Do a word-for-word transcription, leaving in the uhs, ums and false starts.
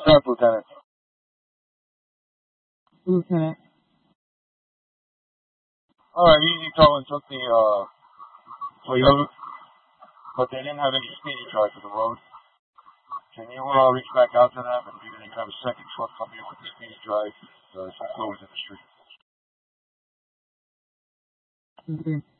up, Lieutenant? Lieutenant. Alright, Easy Towing took the, uh, Toyota, but they didn't have any speedy charge for the road. Can you, uh, reach back out to them and see if they can have a second truck come in with the speedy drive, uh, some clothes in the street? Okay.